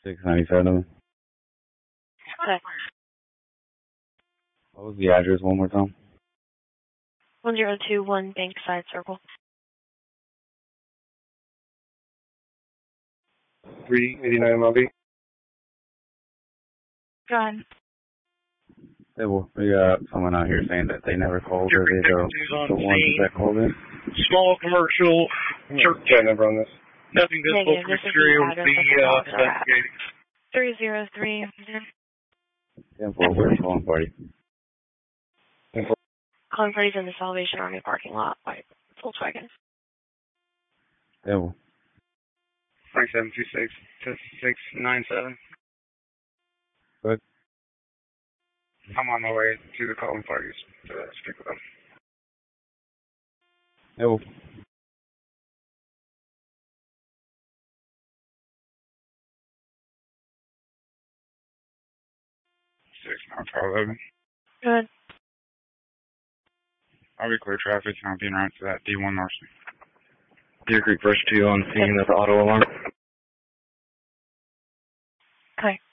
697. Okay. What was the address one more time? 1021 Bankside Circle. 389 Lobby. Go ahead. Yeah, well, we got someone out here saying that they never called or they're the ones that called in. Small commercial church. Yeah, number on this. Nothing visible Negative. from This is exterior the will address be that the dogs are at. investigated. 303. Yeah, well, we're calling party. Calling parties in the Salvation Army parking lot by Volkswagen. Yeah, well. 3726 5697. Good. I'm on my way to the calling parties to speak with them. Yeah, well. Power 11. Good. I'll be clear traffic and I'll be en route to that D1 North. Deer Creek First 2 on scene of the auto alarm. Okay.